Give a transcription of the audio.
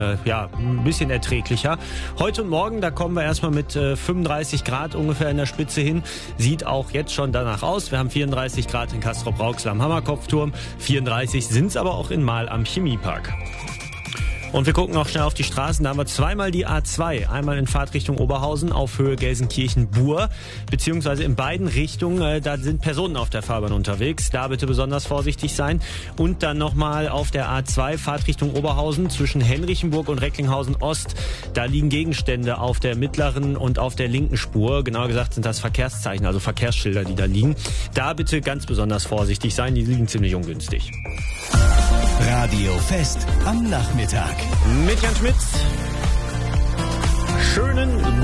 ein bisschen erträglicher. Heute und morgen, da kommen wir erstmal mit 35 Grad ungefähr in der Spitze hin. Sieht auch jetzt schon danach aus. Wir haben 34 Grad in Castrop-Rauxel am Hammerkopfturm. 34 sind es aber auch in Mahl am Chemiepark. Und wir gucken noch schnell auf die Straßen. Da haben wir zweimal die A2. Einmal in Fahrtrichtung Oberhausen auf Höhe Gelsenkirchen-Bur. Beziehungsweise in beiden Richtungen, da sind Personen auf der Fahrbahn unterwegs. Da bitte besonders vorsichtig sein. Und dann nochmal auf der A2 Fahrtrichtung Oberhausen zwischen Henrichenburg und Recklinghausen Ost. Da liegen Gegenstände auf der mittleren und auf der linken Spur. Genauer gesagt sind das Verkehrszeichen, also Verkehrsschilder, die da liegen. Da bitte ganz besonders vorsichtig sein. Die liegen ziemlich ungünstig. Radio Fest am Nachmittag. Mit Jan Schmitz. Schönen